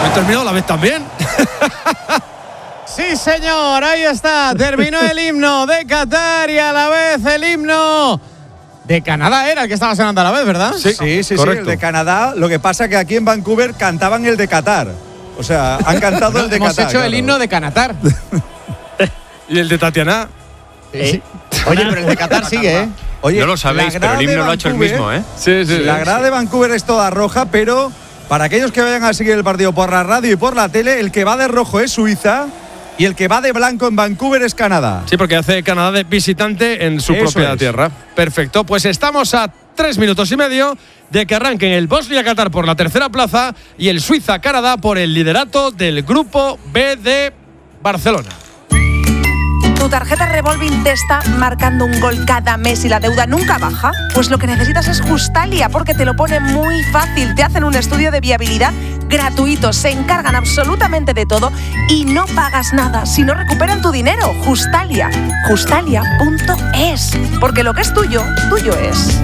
¿No he terminado la vez también? Sí, señor, ahí está. Terminó el himno de Qatar y a la vez el himno de Canadá era el que estaba sonando a la vez, ¿verdad? Sí, el de Canadá. Lo que pasa que aquí en Vancouver cantaban el de Qatar. O sea, han cantado el de Hemos Qatar. hecho el himno de Canatar. ¿Y el de Tatiana? Sí. Oye, pero el de Qatar sigue, ¿eh? Oye, no lo sabéis, pero el himno lo ha hecho el mismo, ¿eh? Sí. La grada de Vancouver es toda roja, pero para aquellos que vayan a seguir el partido por la radio y por la tele, el que va de rojo es Suiza y el que va de blanco en Vancouver es Canadá. Sí, porque hace Canadá de visitante en su propia tierra. Perfecto, pues estamos a 3 minutos y medio de que arranquen el Bosnia-Qatar por la tercera plaza y el Suiza-Canadá por el liderato del Grupo B de Barcelona. ¿Tu tarjeta Revolving te está marcando un gol cada mes y la deuda nunca baja? Pues lo que necesitas es Justalia, porque te lo pone muy fácil. Te hacen un estudio de viabilidad gratuito, se encargan absolutamente de todo y no pagas nada si no recuperan tu dinero. Justalia, justalia.es, porque lo que es tuyo, tuyo es.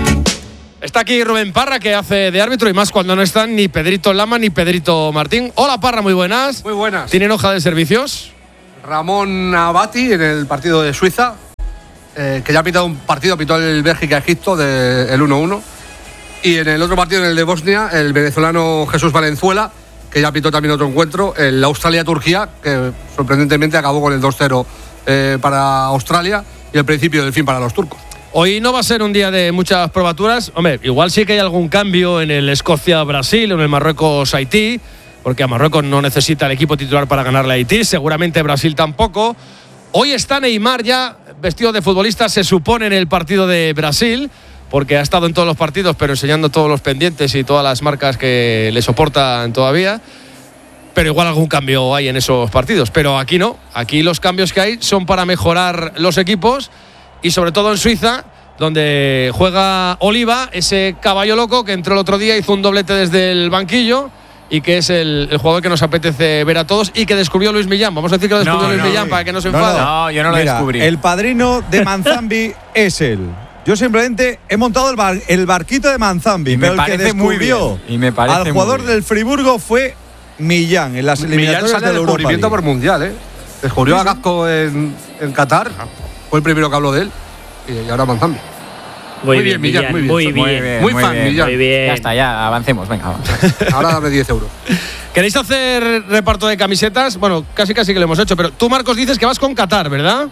Está aquí Rubén Parra, que hace de árbitro, y más cuando no están ni Pedrito Lama ni Pedrito Martín. Hola Parra, muy buenas. Muy buenas. ¿Tienen hoja de servicios? Ramón Abati en el partido de Suiza, que ya ha pitado un partido, pitó el Bélgica-Egipto el 1-1. Y en el otro partido, en el de Bosnia, el venezolano Jesús Valenzuela, que ya pitó también otro encuentro, el Australia-Turquía, que sorprendentemente acabó con el 2-0 para Australia y el principio del fin para los turcos. Hoy no va a ser un día de muchas probaturas. Hombre, igual sí que hay algún cambio en el Escocia-Brasil o en el Marruecos-Haití, porque a Marruecos no necesita el equipo titular para ganarle a Haití, seguramente Brasil tampoco. Hoy está Neymar ya vestido de futbolista, se supone, en el partido de Brasil, porque ha estado en todos los partidos, pero enseñando todos los pendientes y todas las marcas que le soportan todavía. Pero igual algún cambio hay en esos partidos. Pero aquí no, aquí los cambios que hay son para mejorar los equipos y sobre todo en Suiza, donde juega Oliva, ese caballo loco que entró el otro día, hizo un doblete desde el banquillo y que es el jugador que nos apetece ver a todos y que descubrió Luis Millán. Vamos a decir que lo descubrió Luis Millán para que no se enfade. No, yo no lo descubrí. El padrino de Manzambi es él. Yo simplemente he montado el barquito de Manzambi, pero el que descubrió al jugador del Friburgo fue Millán en las eliminatorias del Europa League. Por mundial, ¿eh? Descubrió a Gazco en Qatar, fue el primero que habló de él, y ahora Manzambi. Muy bien, Millán, muy bien. Muy fan, Millán. Muy bien. Ya está, ya avancemos, venga. Ahora dame 10 euros. ¿Queréis hacer reparto de camisetas? Bueno, casi que lo hemos hecho, pero tú, Marcos, dices que vas con Qatar, ¿verdad?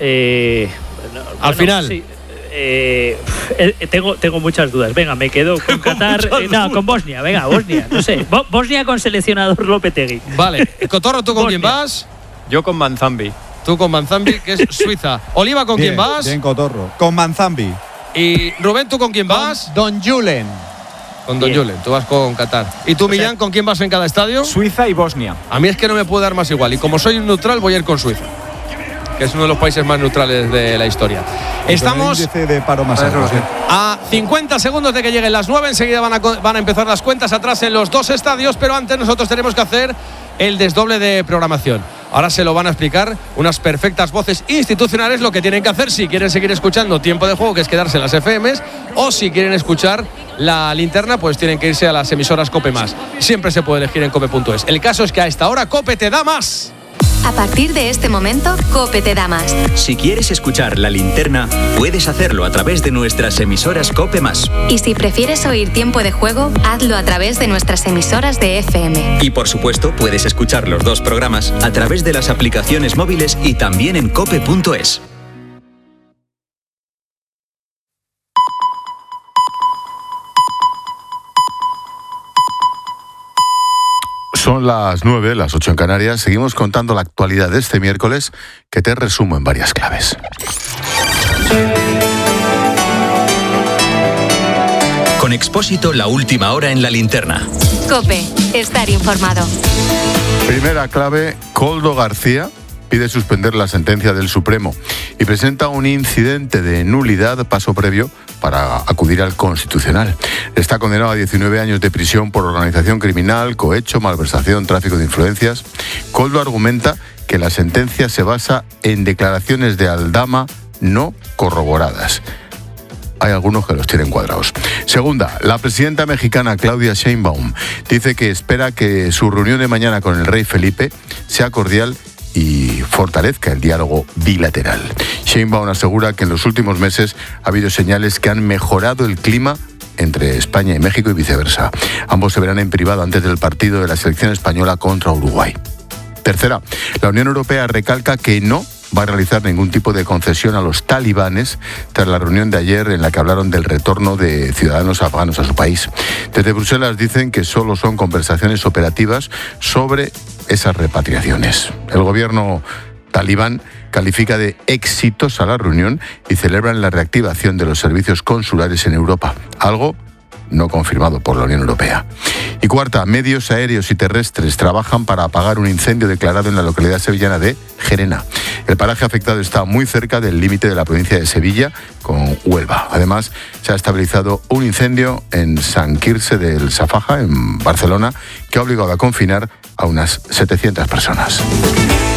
Al final. Sí. Tengo muchas dudas. Venga, me quedo con Qatar. No, con Bosnia. Venga, Bosnia. No sé. Bosnia con seleccionador Lopetegui. Vale. Cotorro, ¿tú con quién vas? Yo con Manzambi. Tú con Manzambi, que es Suiza. Oliva, ¿con quién vas? Bien, Cotorro. Con Manzambi. Y Rubén, ¿tú con quién vas? Don Julen. Con Don Julen, tú vas con Qatar. ¿Y tú, Millán, con quién vas en cada estadio? Suiza y Bosnia. A mí es que no me puede dar más igual. Y como soy un neutral, voy a ir con Suiza, que es uno de los países más neutrales de la historia. Estamos de paro más alto, a 50 segundos de que lleguen las 9. Enseguida van a empezar las cuentas atrás en los dos estadios, pero antes nosotros tenemos que hacer el desdoble de programación. Ahora se lo van a explicar unas perfectas voces institucionales lo que tienen que hacer si quieren seguir escuchando Tiempo de Juego, que es quedarse en las FMs, o si quieren escuchar la linterna, pues tienen que irse a las emisoras COPE+. Siempre se puede elegir en cope.es. El caso es que a esta hora COPE te da más. A partir de este momento, COPE te da más. Si quieres escuchar la linterna, puedes hacerlo a través de nuestras emisoras COPE+. Y si prefieres oír Tiempo de Juego, hazlo a través de nuestras emisoras de FM. Y por supuesto, puedes escuchar los dos programas a través de las aplicaciones móviles y también en cope.es. Son las 9, las 8 en Canarias. Seguimos contando la actualidad de este miércoles, que te resumo en varias claves. Con Expósito, la última hora en la linterna. COPE, estar informado. Primera clave, Koldo García pide suspender la sentencia del Supremo y presenta un incidente de nulidad, paso previo para acudir al Constitucional. Está condenado a 19 años de prisión por organización criminal, cohecho, malversación, tráfico de influencias. Koldo argumenta que la sentencia se basa en declaraciones de Aldama no corroboradas. hay algunos que los tienen cuadrados. Segunda, la presidenta mexicana Claudia Sheinbaum dice que espera que su reunión de mañana con el rey Felipe sea cordial y fortalezca el diálogo bilateral. Sheinbaum asegura que en los últimos meses ha habido señales que han mejorado el clima entre España y México y viceversa. Ambos se verán en privado antes del partido de la selección española contra Uruguay. Tercera, la Unión Europea recalca que no va a realizar ningún tipo de concesión a los talibanes tras la reunión de ayer en la que hablaron del retorno de ciudadanos afganos a su país. Desde Bruselas dicen que solo son conversaciones operativas sobre esas repatriaciones. El gobierno talibán califica de exitosa la reunión y celebran la reactivación de los servicios consulares en Europa, algo no confirmado por la Unión Europea. Y cuarta, medios aéreos y terrestres trabajan para apagar un incendio declarado en la localidad sevillana de Gerena. El paraje afectado está muy cerca del límite de la provincia de Sevilla con Huelva. Además, se ha estabilizado un incendio en Sant Quirze del Safaja, en Barcelona, que ha obligado a confinar a unas 700 personas.